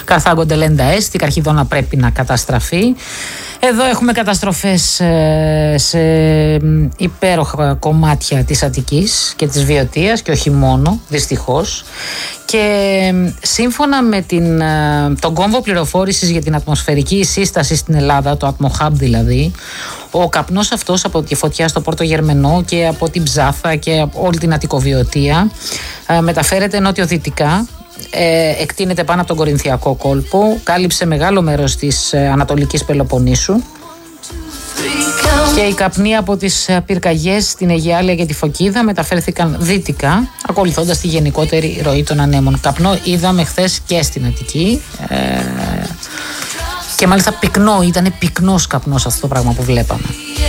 Καρθάγο Ντελέντα Έστι, Καρχιδόνα πρέπει να καταστραφεί. Εδώ έχουμε καταστροφές σε υπέροχα κομμάτια της Αττικής και της Βιωτίας και όχι μόνο, δυστυχώς. Και σύμφωνα με τον κόμβο πληροφόρησης για την ατμοσφαιρική σύσταση στην Ελλάδα, το AtmoHub δηλαδή, ο καπνός αυτός από τη φωτιά στο Πόρτο Γερμενό και από την Ψάθα και από όλη την Αττικοβιωτία μεταφέρεται νότιο-δυτικά, εκτείνεται πάνω από τον Κορινθιακό κόλπο, κάλυψε μεγάλο μέρος της Ανατολικής Πελοποννήσου και οι καπνοί από τις πυρκαγιές στην Αιγιάλια και τη Φωκίδα μεταφέρθηκαν δυτικά, ακολουθώντας τη γενικότερη ροή των ανέμων. Καπνό είδαμε χθες και στην Αττική και μάλιστα πυκνό, ήταν πυκνός καπνός αυτό το πράγμα που βλέπαμε.